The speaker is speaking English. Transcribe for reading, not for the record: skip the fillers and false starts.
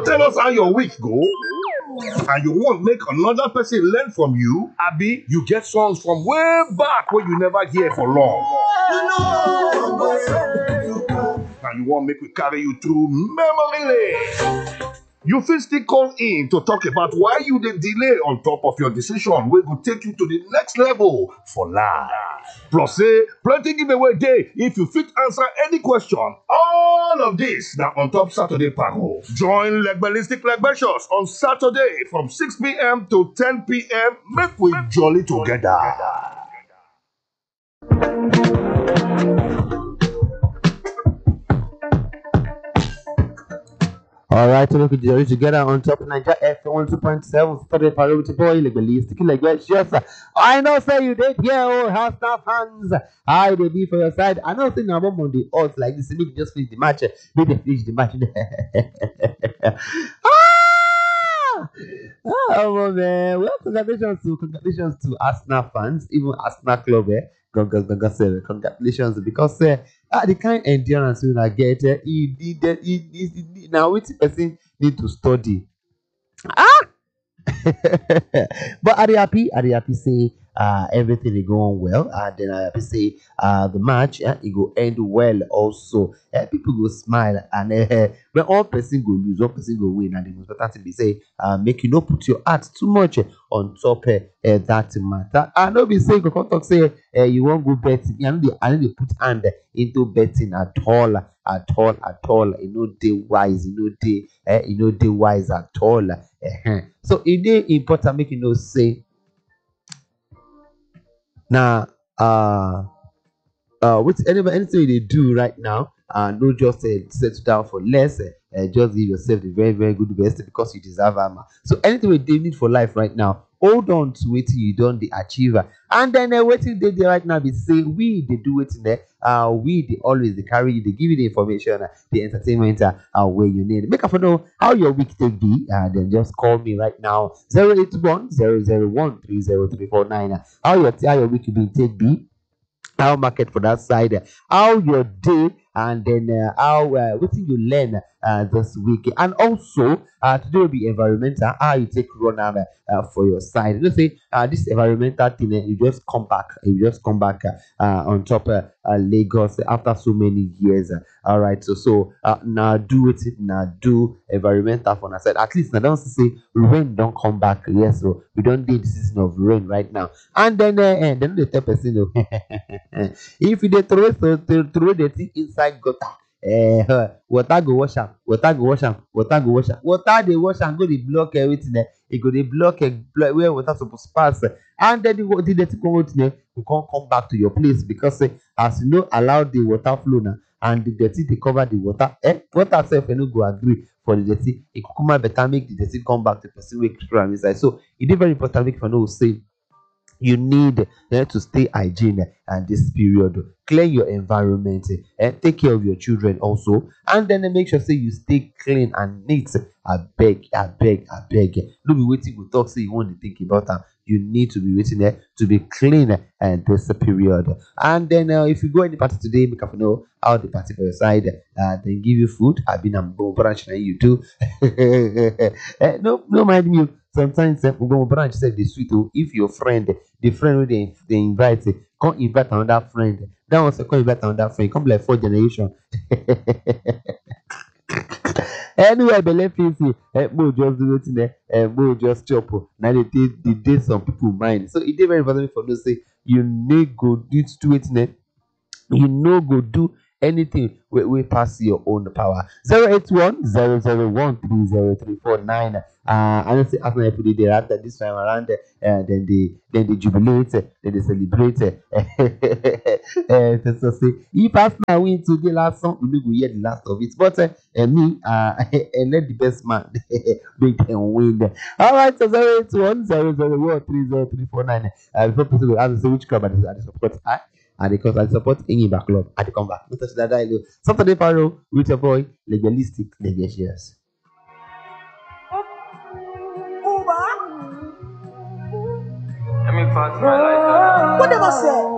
tell us how your week go? And you want make another person learn from you? Abi, you get songs from way back where you never hear for long. And you want make we carry you through memory lane. You fit still call in to talk about why you dey delay on top of your decision wey go take you to the next level for life. Plus say plenty giveaway dey if you fit answer any question. All of this na on top Saturday Parole. Join Legbelistic Legbetious on Saturday from 6 p.m. to 10 p.m. Make we jolly together. All right, so we could join together on top of Niger FM 102.7 Saturday Parole with your boy Legbelistic Legbetious. I know say you did here, oh Arsenal fans. How they be for your side? I know say now I'm on the odds like this. Make just finish the match. Make they finish the match. Oh man! Well, congratulations to Arsenal fans, even Arsenal club. Congratulations because the kind endurance we not get, now which person need to study. But are they happy? Are they happy? Say everything is going well, and then I happy say the match it go end well also. People go smile, and when one person go lose, one person go win, and the most important thing be say make you not put your heart too much on top that matter. I know be say go come talk say you won't go betting. I need to put hand into betting at all. You know they wise. You know they wise at all. So it is important make you know say now with anything they do right now, no just settle down for less. Just give yourself the very very good best because you deserve armor. So anything we they need for life right now, hold on to it till you done the achiever. And then waiting they right now be say we they do it in there. We they always they carry you, they give you the information, the entertainment where you need. Make up know how your week take be, then just call me right now 081 001 30349. How your week been take be. How market for that side, how your day, and then how what did you learn this week, and also today will be environmental. How you take run for your side. You say this environmental thing, you just come back. On top Lagos after so many years. All right, so now do it. Now do environmental for our side. At least now don't say rain don't come back. Yes, so we don't need the season of rain right now. And then the type of thing. If you dey throw the thing inside gutter, water go wash am, water dey wash am, go dey block everything. E go dey block where water suppose pass, and then the dirty come out go come back to your place because as you no allow the water flow now, and the dirty dey cover the water, water sef no go agree for the dirty. E kukuma better make the dirty come back to the person wey throw am inside. So e dey very important make you know say you need to stay hygiene and this period. Clear your environment and take care of your children also, and then make sure say you stay clean and neat. I beg. No be waiting to talk say you want to think about them. You need to be waiting there to be clean and this period. And then if you go any party today, make up know how the party for your side. Then give you food. I've been a branch now you too. No mind me. Sometimes we go branch say the sweet. If your friend, the friend who they invite, come invite another friend. That one come invite another friend. Come like 4 generation. Anyway, believe me, mo just do it there. Mo just chop. Now they did some people mind. So it is very important for you to say you need go do it there. You know go do anything we pass your own power. 081 001 30349. And I say after I put it there after this time around, then they jubilate, then they celebrate. So say if Arsenal win today last song, we will hear the last of it. But me, and let the best man make them win. All right, so 081 001 30349. Before people go ask, say which club I support. And because I support any back club, I come back. Not touch that dialogue. Saturday Parole with your boy Legbelistic Legbetious. Let me pass my lighter. Whatever say.